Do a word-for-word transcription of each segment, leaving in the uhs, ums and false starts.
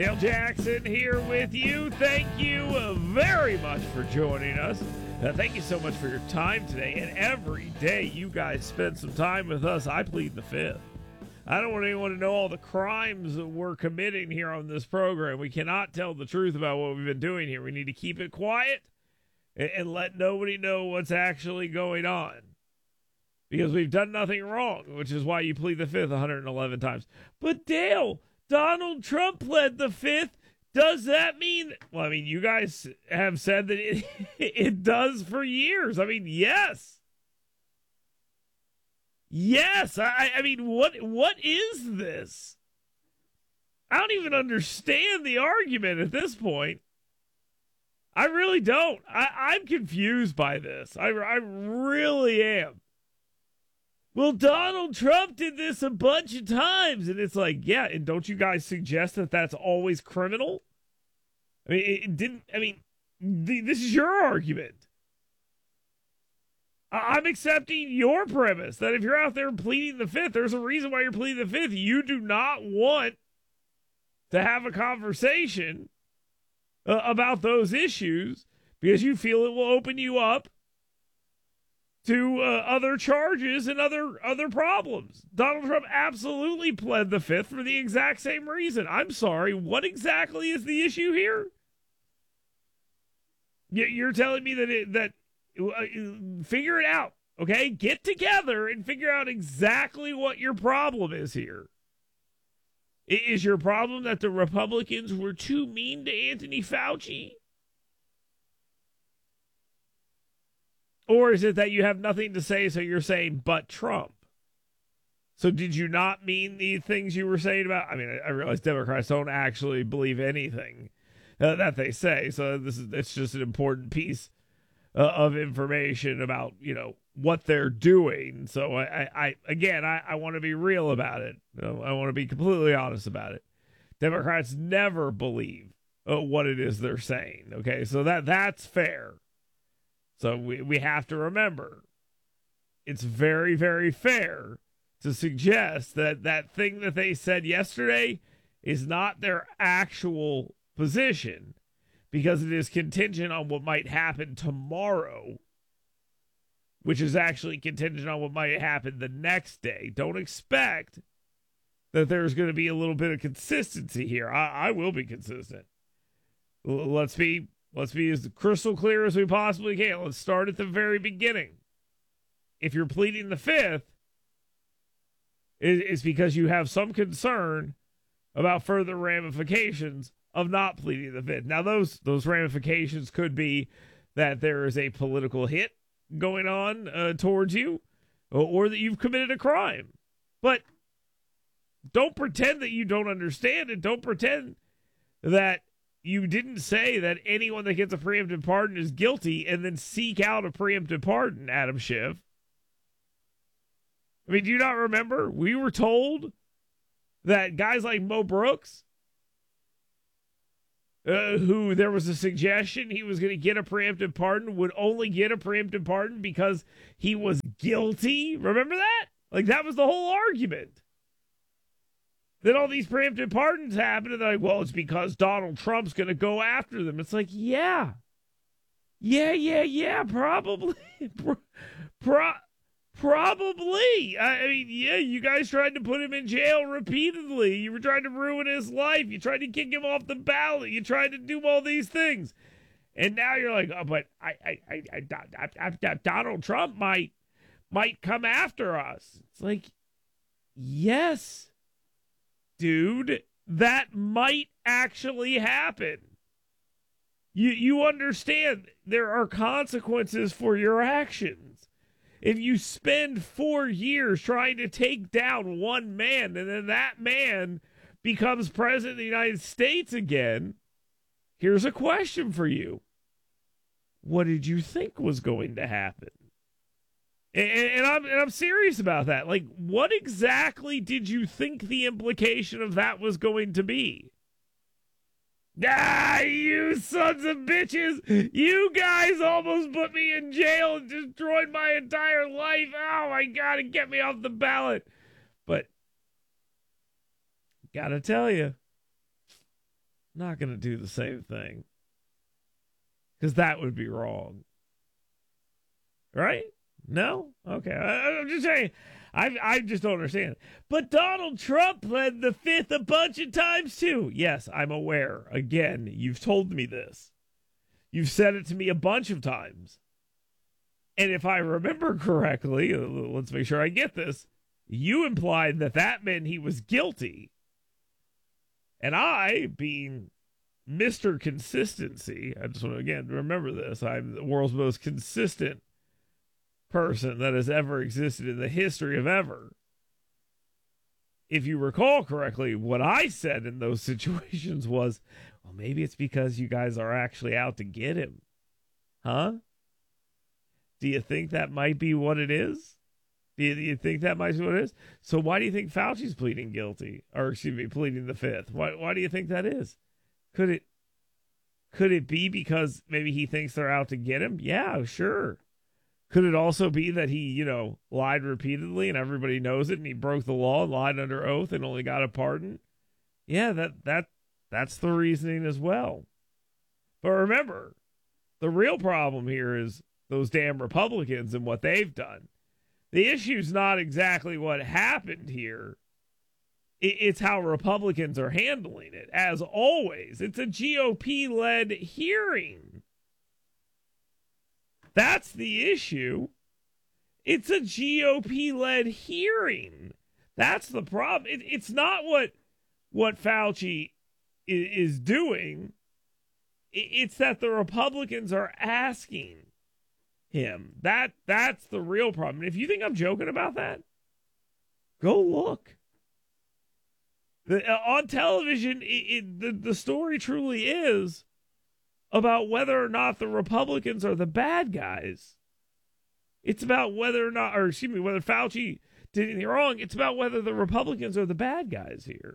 Dale Jackson here with you. Thank you very much for joining us. Uh, thank you so much for your time today. And every day you guys spend some time with us, I plead the fifth. I don't want anyone to know all the crimes that we're committing here on this program. We cannot tell the truth about what we've been doing here. We need to keep it quiet and, and let nobody know what's actually going on. Because we've done nothing wrong, which is why you plead the fifth one hundred eleven times. But Dale, Donald Trump pled the fifth. Does that mean, well, I mean, you guys have said that it, it does for years. I mean, yes. Yes. I, I mean, what what is this? I don't even understand the argument at this point. I really don't. I, I'm confused by this. I, I really am. Well, Donald Trump did this a bunch of times. And it's like, yeah, and don't you guys suggest that that's always criminal? I mean, it didn't, I mean, th- this is your argument. I- I'm accepting your premise that if you're out there pleading the fifth, there's a reason why you're pleading the fifth. You do not want to have a conversation uh, about those issues because you feel it will open you up to uh, other charges and other other problems. Donald Trump absolutely pled the fifth for the exact same reason. I'm sorry, what exactly is the issue here? You're telling me that it, that uh, figure it out, okay? Get together and figure out exactly what your problem is here. Is your problem that the Republicans were too mean to Anthony Fauci? Or is it that you have nothing to say, so you're saying, but Trump? So did you not mean the things you were saying about, I mean, I, I realize Democrats don't actually believe anything uh, that they say. So this is, it's just an important piece uh, of information about, you know, what they're doing. So I, I, I again, I, I want to be real about it. You know, I want to be completely honest about it. Democrats never believe uh, what it is they're saying. Okay. So that that's fair. So we, we have to remember, it's very, very fair to suggest that that thing that they said yesterday is not their actual position because it is contingent on what might happen tomorrow, which is actually contingent on what might happen the next day. Don't expect that there's going to be a little bit of consistency here. I, I will be consistent. L- let's be... Let's be as crystal clear as we possibly can. Let's start at the very beginning. If you're pleading the fifth, it's because you have some concern about further ramifications of not pleading the fifth. Now, those those ramifications could be that there is a political hit going on uh, towards you, or that you've committed a crime. But don't pretend that you don't understand it. Don't pretend that you didn't say that anyone that gets a preemptive pardon is guilty and then seek out a preemptive pardon, Adam Schiff. I mean, do you not remember? We were told that guys like Mo Brooks, uh, who there was a suggestion he was going to get a preemptive pardon, would only get a preemptive pardon because he was guilty. Remember that? Like, that was the whole argument. Then all these preemptive pardons happen, and they're like, well, it's because Donald Trump's going to go after them. It's like, yeah. Yeah, yeah, yeah, probably. Pro- probably. I mean, yeah, you guys tried to put him in jail repeatedly. You were trying to ruin his life. You tried to kick him off the ballot. You tried to do all these things. And now you're like, oh, but I, I, I, I, I, I Donald Trump might, might come after us. It's like, yes. Dude, that might actually happen. You you understand there are consequences for your actions. If you spend four years trying to take down one man and then that man becomes president of the United States again, here's a question for you. What did you think was going to happen? And, and I'm and I'm serious about that. Like, what exactly did you think the implication of that was going to be? Ah, you sons of bitches! You guys almost put me in jail and destroyed my entire life. Oh my God, and get me off the ballot. But gotta tell you, I'm not going to do the same thing. Because that would be wrong. Right? No? Okay. I, I'm just saying, I, I just don't understand. But Donald Trump pled the fifth a bunch of times too. Yes, I'm aware. Again, you've told me this. You've said it to me a bunch of times. And if I remember correctly, let's make sure I get this, you implied that that meant he was guilty. And I, being Mister Consistency, I just want to, again, remember this. I'm the world's most consistent person that has ever existed in the history of ever. If you recall correctly, what I said in those situations was, well, maybe it's because you guys are actually out to get him. Huh? Do you think that might be what it is? Do you, do you think that might be what it is? So why do you think Fauci's pleading guilty? Or, excuse me, pleading the fifth? Why, why do you think that is? Could it, could it be because maybe he thinks they're out to get him? Yeah, sure. Could it also be that he, you know, lied repeatedly and everybody knows it and he broke the law and lied under oath and only got a pardon? Yeah, that that that's the reasoning as well. But remember, the real problem here is those damn Republicans and what they've done. The issue's not exactly what happened here. It's how Republicans are handling it. As always, it's a G O P-led hearing. That's the issue. It's a G O P-led hearing. That's the problem. It, it's not what what Fauci is, is doing. It, it's that the Republicans are asking him. That that's the real problem. And if you think I'm joking about that, go look. The, uh, on television, it, it, the, the story truly is about whether or not the Republicans are the bad guys. It's about whether or not, or excuse me, whether Fauci did anything wrong. It's about whether the Republicans are the bad guys here.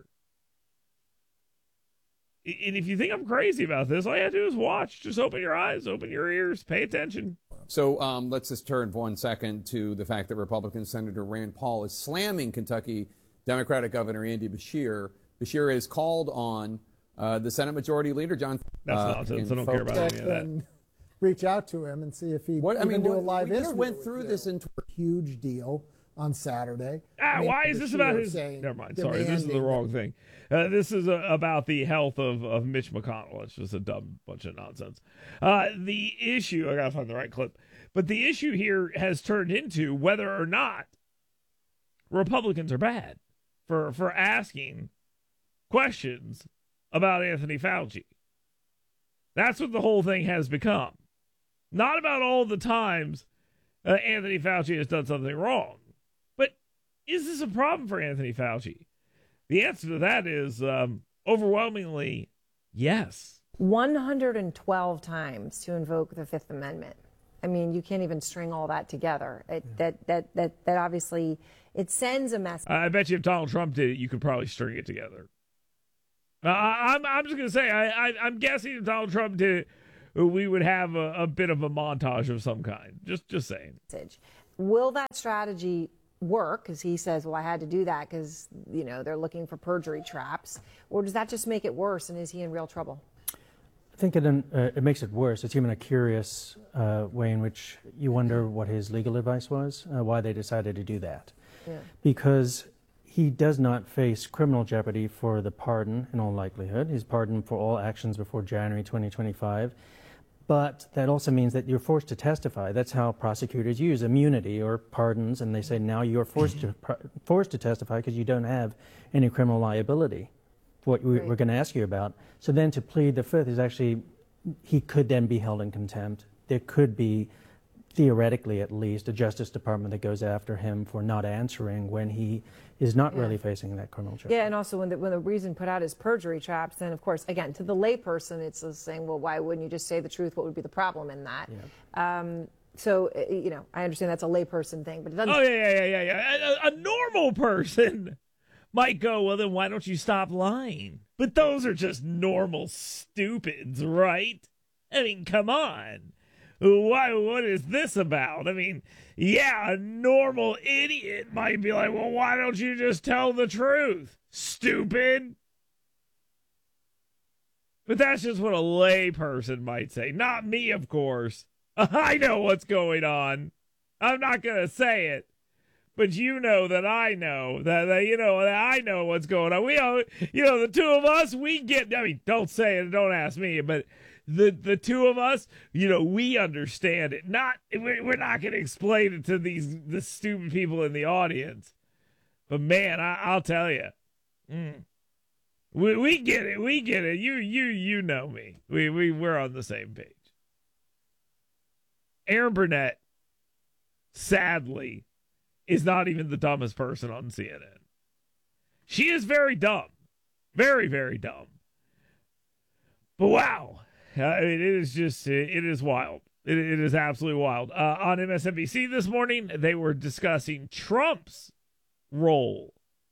And if you think I'm crazy about this, all you have to do is watch. Just open your eyes, open your ears, pay attention. So um, let's just turn for one second to the fact that Republican Senator Rand Paul is slamming Kentucky Democratic Governor Andy Beshear. Beshear has called on uh, the Senate Majority Leader, John. That's uh, nonsense. I don't care about any of that. Reach out to him and see if he what, I mean, do what, a live we interview. just went through with this you. in Huge deal on Saturday. Ah, why is this about his? Saying, Never mind. Sorry, this is the wrong thing. Uh, this is uh, about the health of, of Mitch McConnell. It's just a dumb bunch of nonsense. Uh, the issue, I gotta find the right clip, but the issue here has turned into whether or not Republicans are bad for for asking questions about Anthony Fauci. That's what the whole thing has become. Not about all the times uh, Anthony Fauci has done something wrong. But is this a problem for Anthony Fauci? The answer to that is um, overwhelmingly yes. one hundred twelve times to invoke the Fifth Amendment. I mean, you can't even string all that together. It, yeah. That that that that obviously it sends a message. I bet you if Donald Trump did it, you could probably string it together. Uh, I'm I'm just gonna say I, I I'm guessing if Donald Trump did it, we would have a, a bit of a montage of some kind. Just just saying. Will that strategy work? Because he says, well, I had to do that because you know they're looking for perjury traps, or does that just make it worse? And is he in real trouble? I think it uh, it makes it worse. It's even a curious uh, way in which you wonder what his legal advice was, uh, why they decided to do that. Yeah. Because he does not face criminal jeopardy for the pardon in all likelihood. He's pardoned for all actions before January twenty twenty-five. But that also means that you're forced to testify. That's how prosecutors use immunity or pardons, and they say now you're forced to forced to testify because you don't have any criminal liability for what we, we're going to ask you about. So then to plead the fifth is actually, he could then be held in contempt. There could be, theoretically at least, a Justice Department that goes after him for not answering when he is not yeah. really facing that criminal charge. Yeah, and also when the, when the reason put out is perjury traps, then of course, again, to the layperson, it's saying, well, why wouldn't you just say the truth? What would be the problem in that? Yeah. Um, so, you know, I understand that's a layperson thing, but it doesn't... Oh, yeah, yeah, yeah, yeah. A, a normal person might go, well, then why don't you stop lying? But those are just normal stupids, right? I mean, come on. Why? What is this about? I mean, yeah, a normal idiot might be like, well, why don't you just tell the truth? Stupid. But that's just what a lay person might say. Not me, of course. I know what's going on. I'm not going to say it. But you know that I know that, that you know that I know what's going on. We, all, you know, the two of us, we get. I mean, don't say it, don't ask me. But the the two of us, you know, we understand it. Not we're, we're not going to explain it to these the stupid people in the audience. But man, I, I'll tell you, mm, we we get it. We get it. You you you know me. We we we're on the same page. Erin Burnett, sadly, is not even the dumbest person on C N N. She is very dumb. Very, very dumb. But wow. Uh, I mean, it is just, it is wild. It, it is absolutely wild. Uh, on M S N B C this morning, they were discussing Trump's role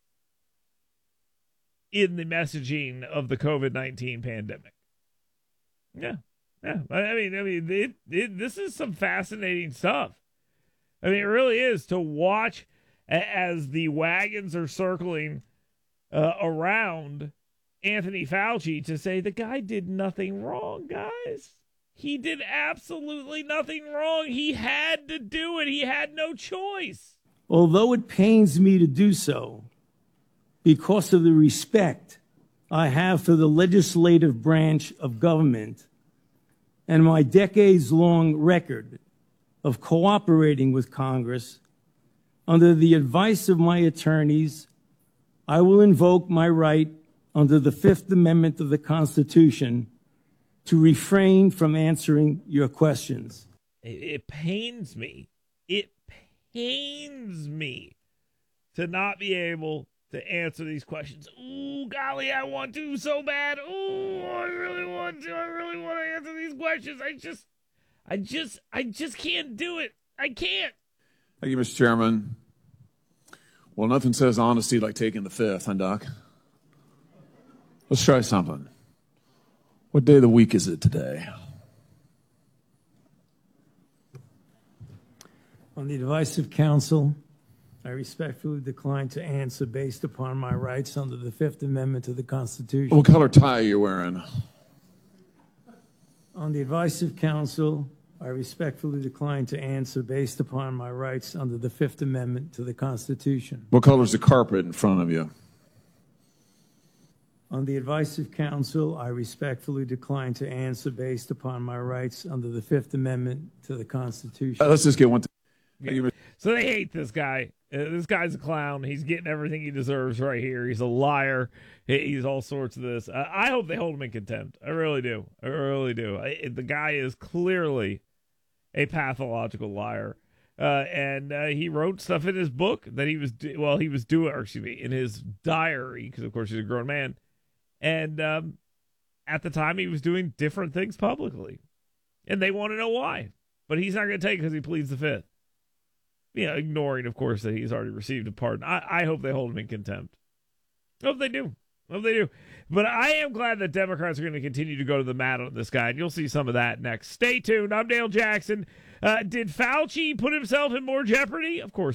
in the messaging of the covid nineteen pandemic. Yeah. Yeah. I, I mean, I mean, it, it, this is some fascinating stuff. I mean, it really is to watch as the wagons are circling uh, around Anthony Fauci to say the guy did nothing wrong, guys. He did absolutely nothing wrong. He had to do it. He had no choice. Although it pains me to do so, because of the respect I have for the legislative branch of government and my decades-long record of cooperating with Congress, under the advice of my attorneys, I will invoke my right under the Fifth Amendment of the Constitution to refrain from answering your questions. It, it pains me. It pains me to not be able to answer these questions. Ooh, golly, I want to so bad. Ooh, I really want to. I really want to answer these questions. I just... I just, I just can't do it. I can't. Thank you, Mister Chairman. Well, nothing says honesty like taking the fifth, huh, Doc? Let's try something. What day of the week is it today? On the advice of counsel, I respectfully decline to answer based upon my rights under the Fifth Amendment to the Constitution. What color tie are you wearing? On the advice of counsel, I respectfully decline to answer based upon my rights under the Fifth Amendment to the Constitution. What color is the carpet in front of you? On the advice of counsel, I respectfully decline to answer based upon my rights under the Fifth Amendment to the Constitution. Uh, let's just get one. Yeah. So they hate this guy. Uh, this guy's a clown. He's getting everything he deserves right here. He's a liar. He's all sorts of this. Uh, I hope they hold him in contempt. I really do. I really do. I, the guy is clearly a pathological liar. Uh, and uh, he wrote stuff in his book that he was, do- well, he was doing, or excuse me, in his diary, because of course he's a grown man. And um, at the time he was doing different things publicly. And they want to know why. But he's not going to take it because he pleads the fifth. You know, ignoring, of course, that he's already received a pardon. I, I hope they hold him in contempt. I hope they do. I hope they do. But I am glad that Democrats are going to continue to go to the mat on this guy, and you'll see some of that next. Stay tuned. I'm Dale Jackson. Uh, did Fauci put himself in more jeopardy? Of course.